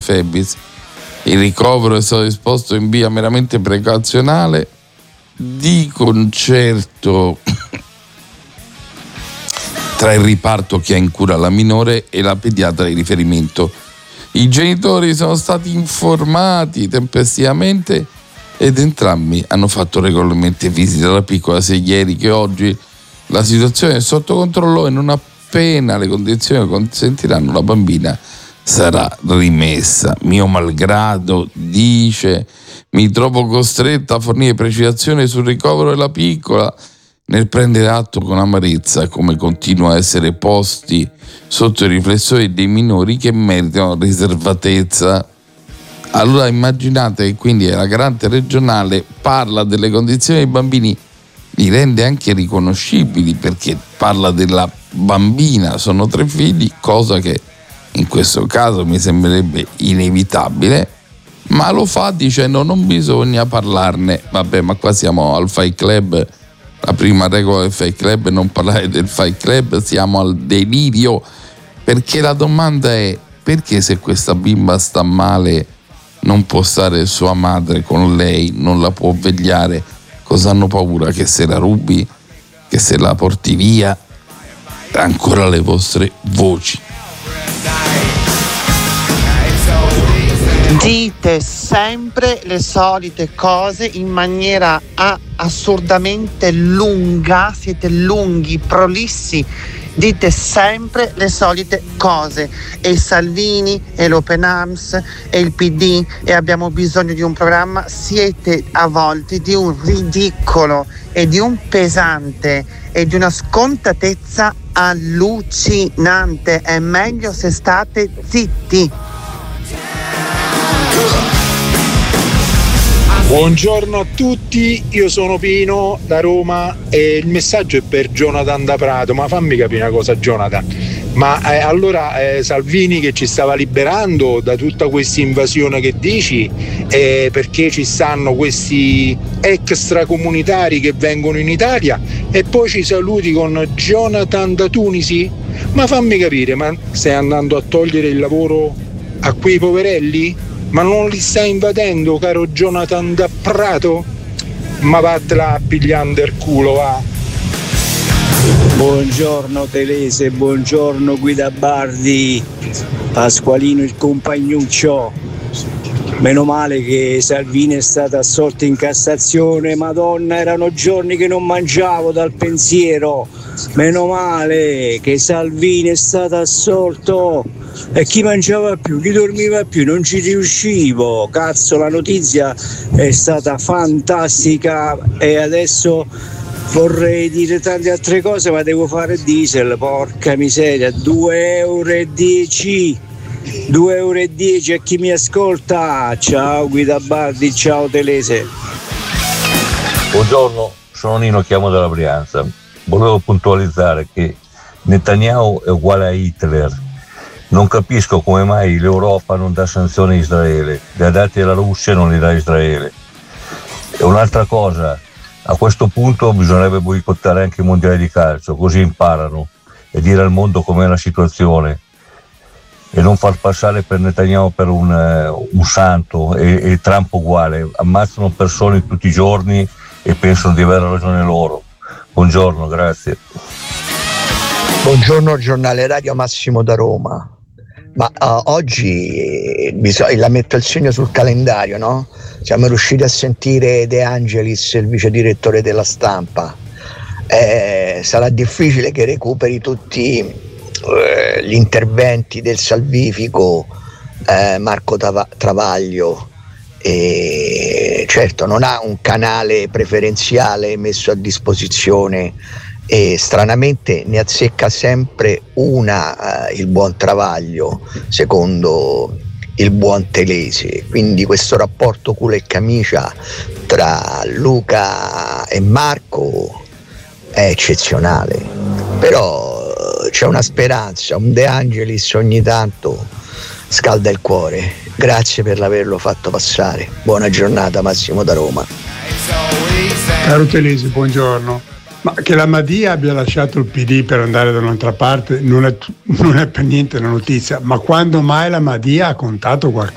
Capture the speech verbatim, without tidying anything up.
Febis. Il ricovero è stato disposto in via meramente precauzionale di concerto tra il riparto che ha in cura la minore e la pediatra di riferimento. I genitori sono stati informati tempestivamente ed entrambi hanno fatto regolarmente visita alla piccola, sia ieri che oggi. La situazione è sotto controllo e non appena le condizioni consentiranno la bambina sarà rimessa. Mio malgrado, dice, mi trovo costretta a fornire precisazioni sul ricovero della piccola, nel prendere atto con amarezza come continua a essere posti sotto i riflettori dei minori che meritano riservatezza. Allora immaginate che quindi la garante regionale parla delle condizioni dei bambini, li rende anche riconoscibili perché parla della bambina, sono tre figli, cosa che in questo caso mi sembrerebbe inevitabile, ma lo fa dicendo non bisogna parlarne. Vabbè, ma qua siamo al Fight Club, la prima regola del Fight Club è non parlare del Fight Club, siamo al delirio, perché la domanda è: perché se questa bimba sta male non può stare sua madre con lei, non la può vegliare? Cosa hanno paura? Che se la rubi? Che se la porti via? Ancora le vostre voci. Dite sempre le solite cose in maniera a- assurdamente lunga, siete lunghi, prolissi, dite sempre le solite cose, e Salvini e l'Open Arms e il P D e abbiamo bisogno di un programma. Siete avvolti di un ridicolo e di un pesante e di una scontatezza allucinante. È meglio se state zitti. Buongiorno a tutti, io sono Pino da Roma e il messaggio è per Jonathan da Prato. Ma fammi capire una cosa, Jonathan, ma eh, allora eh, Salvini che ci stava liberando da tutta questa invasione che dici, eh, perché ci stanno questi extracomunitari che vengono in Italia e poi ci saluti con Jonathan da Tunisi? Ma fammi capire, ma stai andando a togliere il lavoro a quei poverelli? Ma non li stai invadendo, caro Jonathan da Prato? Ma vattela a pigliando il culo, va. Buongiorno Telese, buongiorno Guida Bardi, Pasqualino il compagnuccio. Meno male che Salvini è stato assolto in Cassazione, madonna, erano giorni che non mangiavo dal pensiero. Meno male che Salvini è stato assolto. E chi mangiava più, chi dormiva più, non ci riuscivo. Cazzo, la notizia è stata fantastica e adesso vorrei dire tante altre cose, ma devo fare diesel, porca miseria. due euro e dieci, due euro e dieci a chi mi ascolta. Ciao Guida Bardi, ciao Telese. Buongiorno, sono Nino, chiamo dalla Brianza. Volevo puntualizzare che Netanyahu è uguale a Hitler. Non capisco come mai l'Europa non dà sanzioni a Israele, le ha date alla Russia e non le dà a Israele. E un'altra cosa, a questo punto bisognerebbe boicottare anche i mondiali di calcio, così imparano, e dire al mondo com'è la situazione e non far passare per Netanyahu per un, un santo e, e Trump uguale. Ammazzano persone tutti i giorni e pensano di avere ragione loro. Buongiorno, grazie. Buongiorno giornale radio, Massimo da Roma. Ma uh, oggi bisog- la metto il segno sul calendario, no? Siamo riusciti a sentire De Angelis, il vice direttore della Stampa. Eh, sarà difficile che recuperi tutti eh, gli interventi del salvifico eh, Marco Tava- Travaglio. E certo non ha un canale preferenziale messo a disposizione e stranamente ne azzecca sempre una eh, il buon Travaglio, secondo il buon Telese. Quindi questo rapporto culo e camicia tra Luca e Marco è eccezionale, però c'è una speranza, un De Angelis ogni tanto scalda il cuore. Grazie per averlo fatto passare. Buona giornata, Massimo da Roma. Caro Telese, buongiorno. Ma che la Madia abbia lasciato il P D per andare da un'altra parte non è, non è per niente una notizia, ma quando mai la Madia ha contato qualcosa?